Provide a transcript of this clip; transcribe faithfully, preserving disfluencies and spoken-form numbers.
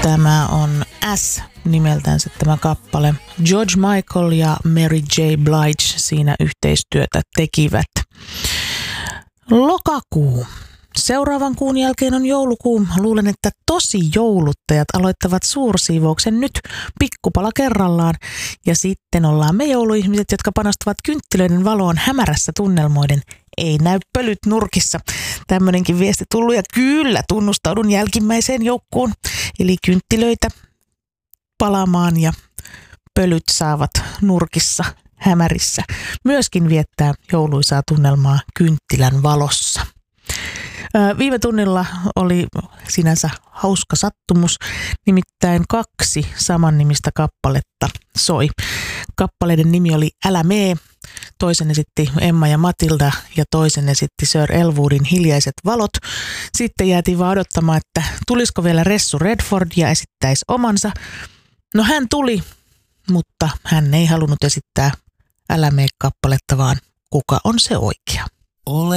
Tämä on S nimeltänsä tämä kappale. George Michael ja Mary J. Blige siinä yhteistyötä tekivät. Lokakuu. Seuraavan kuun jälkeen on joulukuu. Luulen, että tosi jouluttajat aloittavat suursiivouksen nyt pikkupala kerrallaan. Ja sitten ollaan me jouluihmiset, jotka panostavat kynttilöiden valoon hämärässä tunnelmoiden. Ei näy pölyt nurkissa. Tämmöinenkin viesti tullut ja kyllä tunnustaudun jälkimmäiseen joukkoon. Eli kynttilöitä palamaan ja pölyt saavat nurkissa hämärissä myöskin viettää jouluisaa tunnelmaa kynttilän valossa. Viime tunnilla oli sinänsä hauska sattumus, nimittäin kaksi samannimistä kappaletta soi. Kappaleiden nimi oli Älä mee, toisen esitti Emma ja Matilda ja toisen esitti Sir Elwoodin Hiljaiset valot. Sitten jäätiin vaan odottamaan, että tulisiko vielä Ressu Redford ja esittäisi omansa. No hän tuli, mutta hän ei halunnut esittää Älä mee kappaletta, vaan Kuka on se oikea. Ole